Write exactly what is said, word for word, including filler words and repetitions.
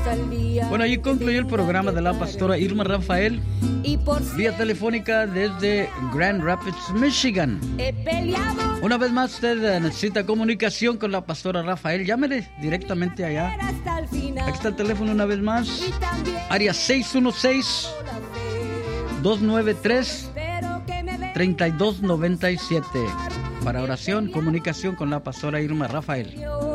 hasta el día. Bueno, ahí concluyó el programa de la pastora Irma Rafael, vía telefónica desde Grand Rapids, Michigan. Una vez más, usted necesita comunicación con la pastora Rafael, llámele directamente allá. Aquí está el teléfono una vez más, área seis uno seis, dos nueve tres, tres dos nueve siete. Para oración, comunicación con la pastora Irma Rafael.